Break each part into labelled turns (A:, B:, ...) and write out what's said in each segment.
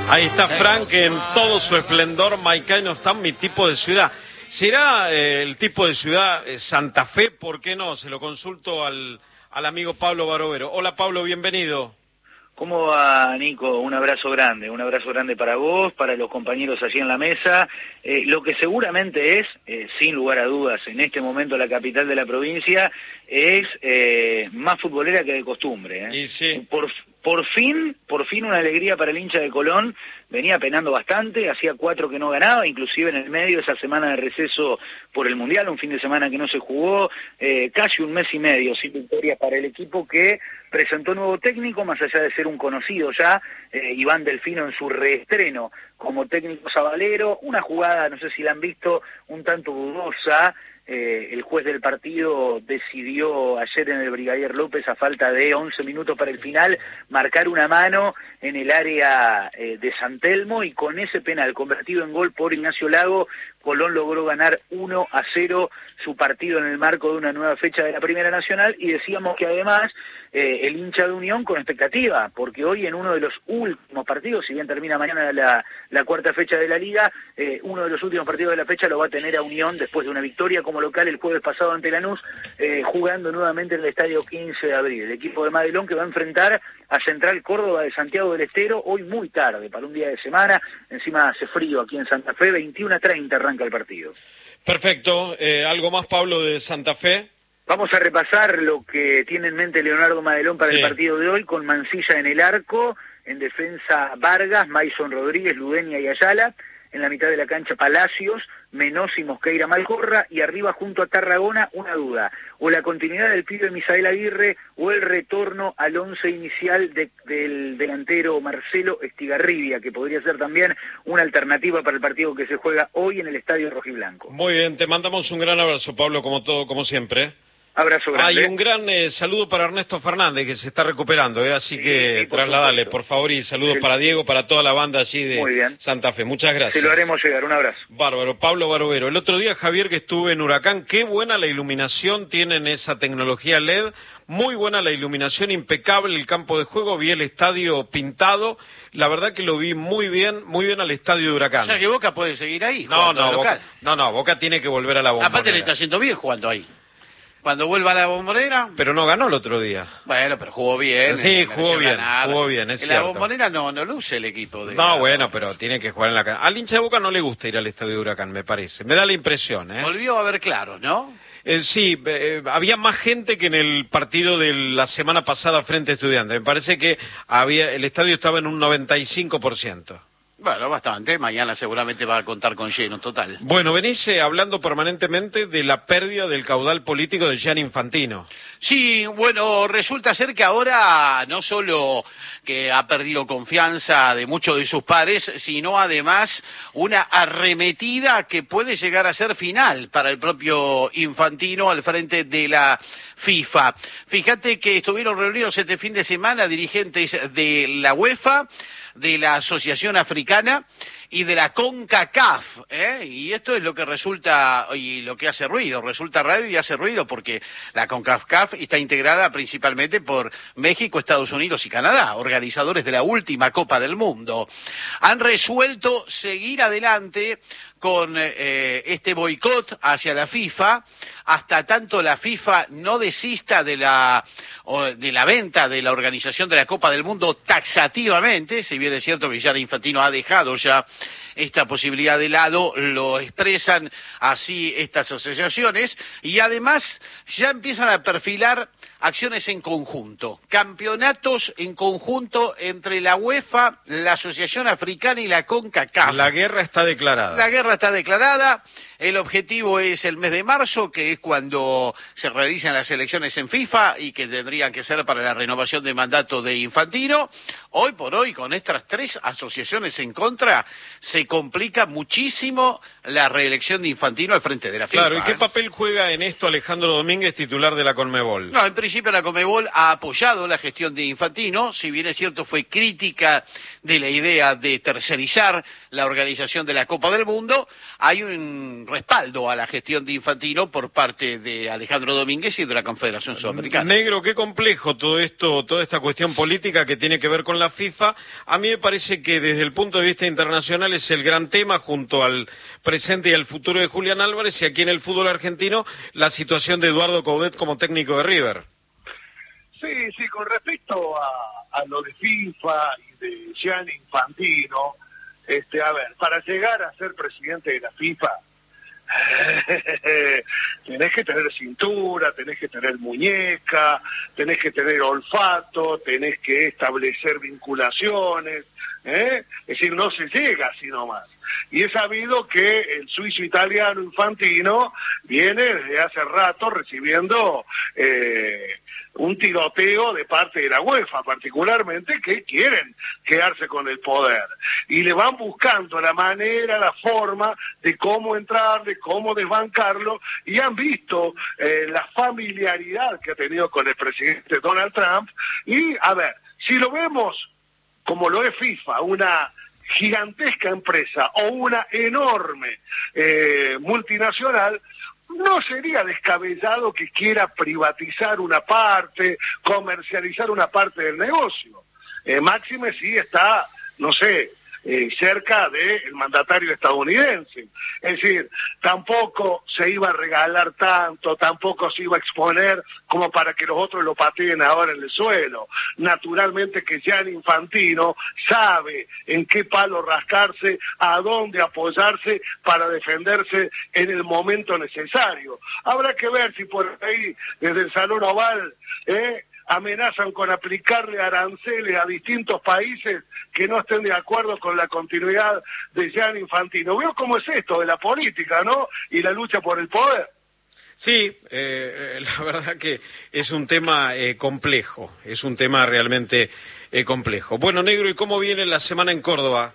A: Ahí está Frank en todo su esplendor. Maicay no está mi tipo de ciudad. ¿Será el tipo de ciudad Santa Fe? ¿Por qué no? Se lo consulto al amigo Pablo Barovero. Hola Pablo, bienvenido.
B: ¿Cómo va, Nico? Un abrazo grande para vos, para los compañeros allí en la mesa. Lo que seguramente es, sin lugar a dudas, en este momento la capital de la provincia, es más futbolera que de costumbre.
A: Y sí.
B: Por fin una alegría para el hincha de Colón. Venía penando bastante, hacía 4 que no ganaba, inclusive en el medio de esa semana de receso por el Mundial, un fin de semana que no se jugó, casi un mes y medio sin victorias para el equipo que presentó nuevo técnico, más allá de ser un conocido ya, Iván Delfino en su reestreno como técnico sabalero, una jugada, no sé si la han visto, un tanto dudosa. El juez del partido decidió ayer en el Brigadier López, a falta de 11 minutos para el final, marcar una mano en el área de San Telmo, y con ese penal convertido en gol por Ignacio Lago, Colón logró ganar 1-0 su partido en el marco de una nueva fecha de la Primera Nacional. Y decíamos que además el hincha de Unión con expectativa, porque hoy en uno de los últimos partidos, si bien termina mañana la cuarta fecha de la Liga, uno de los últimos partidos de la fecha lo va a tener a Unión después de una victoria como local el jueves pasado ante Lanús, jugando nuevamente en el estadio 15 de abril. El equipo de Madelón que va a enfrentar a Central Córdoba de Santiago del Estero hoy muy tarde, para un día de semana. Encima hace frío aquí en Santa Fe, 21:30 arranca el partido.
A: Perfecto. ¿Algo más, Pablo, de Santa Fe?
B: Vamos a repasar lo que tiene en mente Leonardo Madelón para el partido de hoy, con Mancilla en el arco, en defensa Vargas, Maison Rodríguez, Ludenia y Ayala, en la mitad de la cancha Palacios, Menossi, Mosqueira, Malcorra, y arriba junto a Tarragona una duda: o la continuidad del pibe Misael Aguirre o el retorno al once inicial del delantero Marcelo Estigarribia, que podría ser también una alternativa para el partido que se juega hoy en el Estadio Rojiblanco.
A: Muy bien, te mandamos un gran abrazo, Pablo, como siempre.
B: Abrazo grande.
A: Hay un gran saludo para Ernesto Fernández, que se está recuperando, así que trasladale, por favor, y saludos para Diego, para toda la banda allí de Santa Fe. Muchas gracias.
B: Se lo haremos llegar, un abrazo.
A: Bárbaro, Pablo Barovero. El otro día, Javier, que estuve en Huracán, qué buena la iluminación, tienen esa tecnología LED, muy buena la iluminación, impecable el campo de juego, vi el estadio pintado, la verdad que lo vi muy bien al estadio de Huracán.
C: O sea que Boca puede seguir ahí.
A: No, Boca tiene que volver a la Bombonera.
C: Aparte le está haciendo bien jugando ahí. Cuando vuelva a la Bombonera...
A: Pero no ganó el otro día.
C: Bueno, pero jugó bien.
A: Sí, jugó bien, es cierto.
C: En la Bombonera no luce el equipo de...
A: No, bueno, pero tiene que jugar en la cancha. Al hincha de Boca no le gusta ir al estadio de Huracán, me parece. Me da la impresión,
C: Volvió a haber claros, ¿no?
A: Sí, había más gente que en el partido de la semana pasada frente a Estudiantes. Me parece que el estadio estaba en un 95%.
C: Bueno, bastante. Mañana seguramente va a contar con lleno total.
A: Bueno, venís hablando permanentemente de la pérdida del caudal político de Gianni Infantino.
C: Sí, bueno, resulta ser que ahora no solo que ha perdido confianza de muchos de sus pares, sino además una arremetida que puede llegar a ser final para el propio Infantino al frente de la FIFA. Fíjate que estuvieron reunidos este fin de semana dirigentes de la UEFA, de la Asociación Africana y de la CONCACAF, y esto es lo que resulta y lo que hace ruido, resulta raro y hace ruido porque la CONCACAF está integrada principalmente por México, Estados Unidos y Canadá, organizadores de la última Copa del Mundo. Han resuelto seguir adelante con este boicot hacia la FIFA, hasta tanto la FIFA no desista de la venta de la organización de la Copa del Mundo taxativamente. Si bien es cierto que Gianni Infantino ha dejado ya esta posibilidad de lado, lo expresan así estas asociaciones, y además ya empiezan a perfilar acciones en conjunto, campeonatos en conjunto entre la UEFA, la Asociación Africana y la CONCACAF.
A: La guerra está declarada.
C: La guerra está declarada. El objetivo es el mes de marzo, que es cuando se realizan las elecciones en FIFA y que tendrían que ser para la renovación de mandato de Infantino. Hoy por hoy, con estas 3 asociaciones en contra, se complica muchísimo la reelección de Infantino al frente de la FIFA.
A: Claro, ¿y qué papel juega en esto Alejandro Domínguez, titular de la Conmebol?
C: No, en principio la Conmebol ha apoyado la gestión de Infantino, si bien es cierto fue crítica de la idea de tercerizar la organización de la Copa del Mundo, pero hay un respaldo a la gestión de Infantino por parte de Alejandro Domínguez y de la Confederación Sudamericana.
A: Negro, qué complejo todo esto, toda esta cuestión política que tiene que ver con la FIFA. A mí me parece que desde el punto de vista internacional es el gran tema junto al presente y al futuro de Julián Álvarez, y aquí en el fútbol argentino la situación de Eduardo Coudet como técnico de River.
D: Sí, con respecto a lo de FIFA y de Gianni Infantino, a ver, para llegar a ser presidente de la FIFA, tenés que tener cintura, tenés que tener muñeca, tenés que tener olfato, tenés que establecer vinculaciones, Es decir, no se llega así nomás. Y es sabido que el suizo italiano Infantino viene desde hace rato recibiendo un tiroteo de parte de la UEFA, particularmente, que quieren quedarse con el poder. Y le van buscando la manera, la forma de cómo entrar, de cómo desbancarlo, y han visto la familiaridad que ha tenido con el presidente Donald Trump. Y, a ver, si lo vemos como lo es FIFA, una gigantesca empresa o una enorme multinacional, no sería descabellado que quiera privatizar una parte, comercializar una parte del negocio. Máxime sí está, no sé, cerca del mandatario estadounidense. Es decir, tampoco se iba a regalar tanto, tampoco se iba a exponer como para que los otros lo pateen ahora en el suelo. Naturalmente que Gianni Infantino sabe en qué palo rascarse, a dónde apoyarse para defenderse en el momento necesario. Habrá que ver si por ahí, desde el Salón Oval, amenazan con aplicarle aranceles a distintos países que no estén de acuerdo con la continuidad de Gianni Infantino. Veo cómo es esto de la política, ¿no? Y la lucha por el poder.
A: Sí, la verdad que es un tema complejo, es un tema realmente complejo. Bueno, Negro, ¿y cómo viene la semana en Córdoba?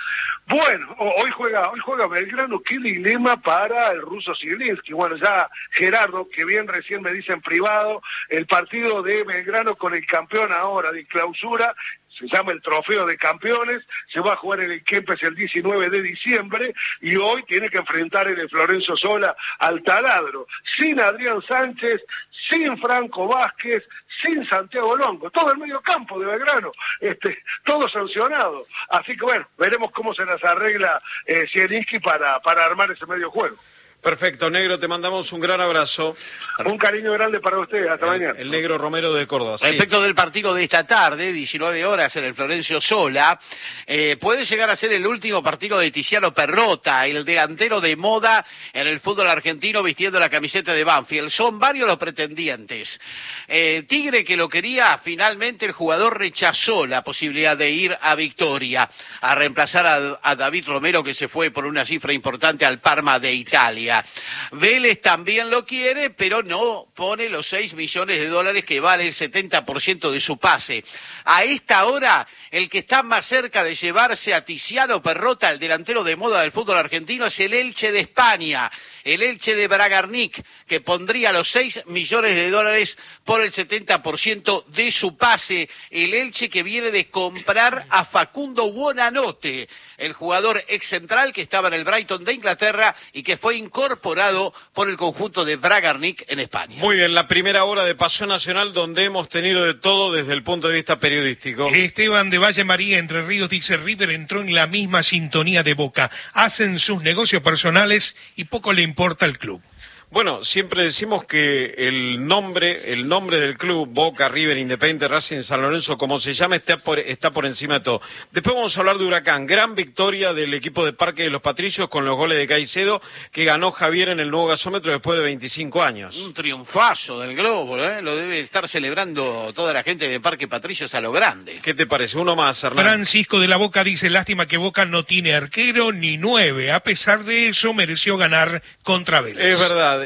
D: Bueno, hoy juega Belgrano. Qué dilema para el ruso Zielinski. Bueno, ya Gerardo, que bien recién me dice en privado, el partido de Belgrano con el campeón ahora de clausura, se llama el Trofeo de Campeones, se va a jugar en el Kempes el 19 de diciembre, y hoy tiene que enfrentar en el Florencio Sola al Taladro, sin Adrián Sánchez, sin Franco Vázquez, sin Santiago Longo, todo el medio campo de Belgrano, todo sancionado. Así que bueno, veremos cómo se las arregla Zielinski para armar ese medio juego.
A: Perfecto, Negro, te mandamos un gran abrazo.
D: Un cariño grande para ustedes, hasta mañana.
A: El Negro Romero de Córdoba.
C: Respecto
A: sí.
C: del partido de esta tarde, 19 horas en el Florencio Sola, puede llegar a ser el último partido de Tiziano Perrota, el delantero de moda en el fútbol argentino vistiendo la camiseta de Banfield. Son varios los pretendientes. Tigre, que lo quería, finalmente el jugador rechazó la posibilidad de ir a Victoria, a reemplazar a David Romero, que se fue por una cifra importante al Parma de Italia. Vélez también lo quiere, pero no pone los 6 millones de dólares que vale el 70% de su pase. A esta hora, el que está más cerca de llevarse a Tiziano Perrota, el delantero de moda del fútbol argentino, es el Elche de España, el Elche de Bragarnik, que pondría los 6 millones de dólares por el 70% de su pase. El Elche que viene de comprar a Facundo Buonanotte, el jugador ex central que estaba en el Brighton de Inglaterra y que fue incorporado por el conjunto de Bragarnik en España.
A: Muy bien, la primera hora de Pasión Nacional, donde hemos tenido de todo desde el punto de vista periodístico.
E: Esteban de Valle María, Entre Ríos, dice: River entró en la misma sintonía de Boca. Hacen sus negocios personales y poco le importa el club.
A: Bueno, siempre decimos que el nombre del club, Boca, River, Independiente, Racing, San Lorenzo, como se llama, está por encima de todo. Después vamos a hablar de Huracán, gran victoria del equipo de Parque de los Patricios con los goles de Caicedo, que ganó Javier en el nuevo gasómetro después de 25 años.
C: Un triunfazo del Globo, lo debe estar celebrando toda la gente de Parque Patricios a lo grande.
A: ¿Qué te parece? Uno más, Hernán.
E: Francisco de la Boca dice: lástima que Boca no tiene arquero ni 9. A pesar de eso, mereció ganar contra Vélez.
A: Es verdad.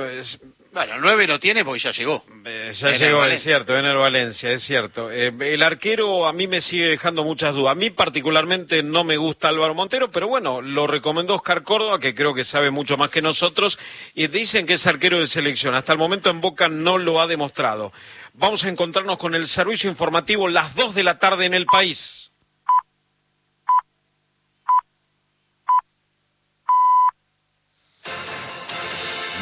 C: Bueno, 9 no tiene porque ya llegó.
A: Ya llegó, es cierto, Ener Valencia, es cierto. El arquero a mí me sigue dejando muchas dudas. A mí particularmente no me gusta Álvaro Montero, pero bueno, lo recomendó Oscar Córdoba, que creo que sabe mucho más que nosotros, y dicen que es arquero de selección. Hasta el momento en Boca no lo ha demostrado. Vamos a encontrarnos con el servicio informativo las 2 de la tarde en el país.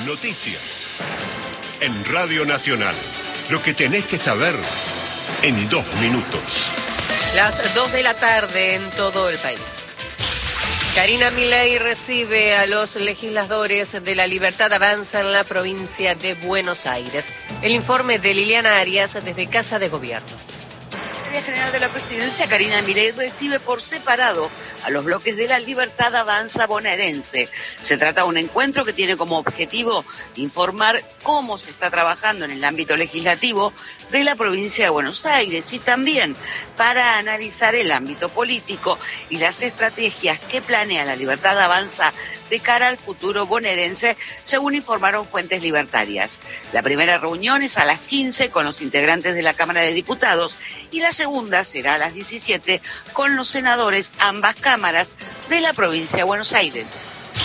F: Noticias. En Radio Nacional. Lo que tenés que saber en 2 minutos.
G: Las 2 de la tarde en todo el país. Karina Milei recibe a los legisladores de La Libertad Avanza en la provincia de Buenos Aires. El informe de Liliana Arias desde Casa de Gobierno.
H: La Secretaria General de la Presidencia, Karina Milei, recibe por separado a los bloques de La Libertad Avanza bonaerense. Se trata de un encuentro que tiene como objetivo informar cómo se está trabajando en el ámbito legislativo de la provincia de Buenos Aires y también para analizar el ámbito político y las estrategias que planea La Libertad Avanza de cara al futuro bonaerense, según informaron fuentes libertarias. La primera reunión es a las 15 con los integrantes de la Cámara de Diputados y la segunda será a las 17 con los senadores ambas cámaras de la provincia de Buenos Aires.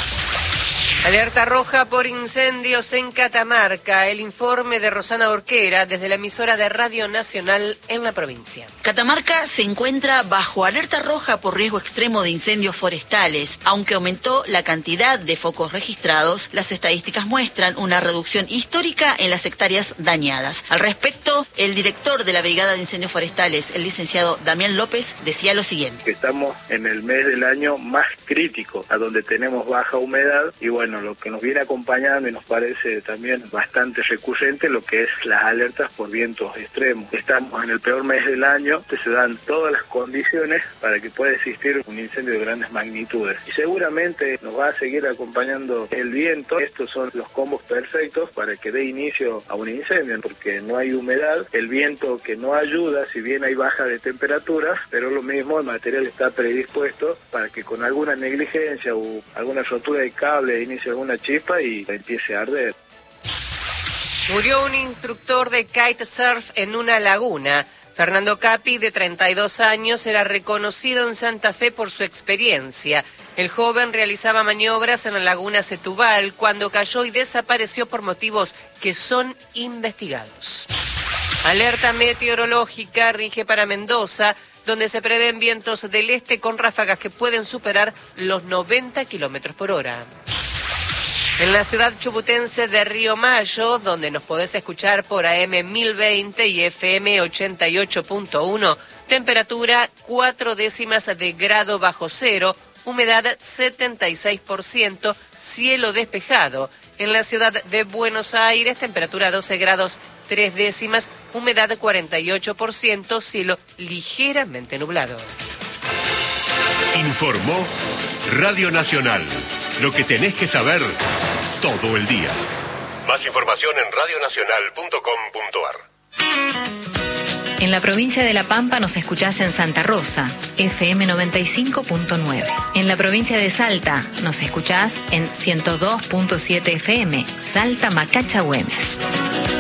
G: Alerta roja por incendios en Catamarca. El informe de Rosana Orquera desde la emisora de Radio Nacional en la provincia.
I: Catamarca se encuentra bajo alerta roja por riesgo extremo de incendios forestales. Aunque aumentó la cantidad de focos registrados, las estadísticas muestran una reducción histórica en las hectáreas dañadas. Al respecto, el director de la Brigada de Incendios Forestales, el licenciado Damián López, decía lo siguiente.
J: Estamos en el mes del año más crítico, a donde tenemos baja humedad y bueno, lo que nos viene acompañando y nos parece también bastante recurrente lo que es las alertas por vientos extremos. Estamos en el peor mes del año, se dan todas las condiciones para que pueda existir un incendio de grandes magnitudes. Y seguramente nos va a seguir acompañando el viento. Estos son los combos perfectos para que dé inicio a un incendio, porque no hay humedad, el viento que no ayuda, si bien hay baja de temperatura, pero lo mismo el material está predispuesto para que con alguna negligencia o alguna rotura de cable inicie alguna chispa y empiece a arder.
G: Murió un instructor de kitesurf en una laguna. Fernando Capi, de 32 años, era reconocido en Santa Fe por su experiencia. El joven realizaba maniobras en la laguna Setúbal cuando cayó y desapareció por motivos que son investigados. Alerta meteorológica rige para Mendoza, donde se prevén vientos del este con ráfagas que pueden superar los 90 kilómetros por hora. En la ciudad chubutense de Río Mayo, donde nos podés escuchar por AM 1020 y FM 88.1, temperatura 4 décimas de grado bajo cero, humedad 76%, cielo despejado. En la ciudad de Buenos Aires, temperatura 12 grados 3 décimas, humedad 48%, cielo ligeramente nublado.
F: Informó Radio Nacional. Lo que tenés que saber todo el día. Más información en radionacional.com.ar.
K: En la provincia de La Pampa nos escuchás en Santa Rosa, FM 95.9. En la provincia de Salta nos escuchás en 102.7 FM, Salta Macacha Güemes.